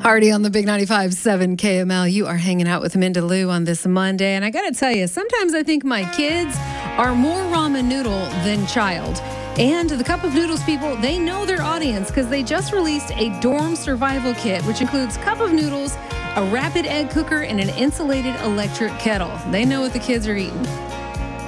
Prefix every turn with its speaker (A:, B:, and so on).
A: Already on the Big 95.7 KML, you are hanging out with Minda Lou on this Monday. And I got to tell you, sometimes I think my kids are more ramen noodle than child. And the Cup of Noodles people, they know their audience because they just released a dorm survival kit, which includes cup of noodles, a rapid egg cooker, and an insulated electric kettle. They know what the kids are eating.